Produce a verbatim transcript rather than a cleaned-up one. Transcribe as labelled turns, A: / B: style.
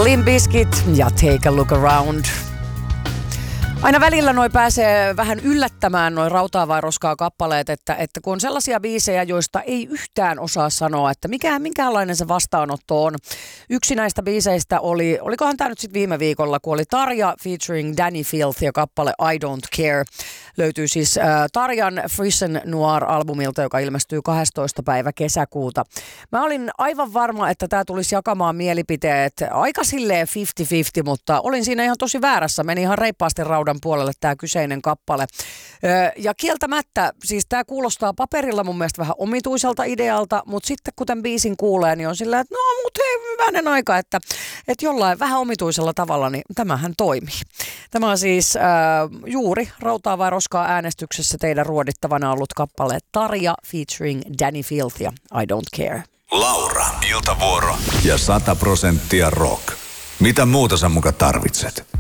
A: Limp Bizkit ja Take a Look Around. Aina välillä noi pääsee vähän yllättämään noi Rautaa vai roskaa kappaleet, että, että kun on sellaisia biisejä, joista ei yhtään osaa sanoa, että mikä, minkälainen se vastaanotto on. Yksi näistä biiseistä oli, olikohan tämä nyt sitten viime viikolla, kun oli Tarja featuring Danny Filth ja kappale I Don't Care. Löytyy siis äh, Tarjan Frisen Noir-albumilta, joka ilmestyy kahdestoista päivä kesäkuuta. Mä olin aivan varma, että tämä tulisi jakamaan mielipiteet aika silleen viisikymmentä viisikymmentä, mutta olin siinä ihan tosi väärässä. Meni ihan reippaasti raudan puolelle tämä kyseinen kappale. Öö, ja kieltämättä, siis tämä kuulostaa paperilla mun mielestä vähän omituiselta idealta, mutta sitten kun tämän biisin kuulee, niin on sillä, että no mut hei, hyvänen aika, että, että jollain vähän omituisella tavalla, niin tämähän toimii. Tämä on siis äh, juuri Rautaa vai roskaa äänestyksessä teidän ruodittavana ollut kappale Tarja featuring Danny Filth ja I Don't Care.
B: Laura, iltavuoro ja sata prosenttia rock. Mitä muuta sä muka tarvitset?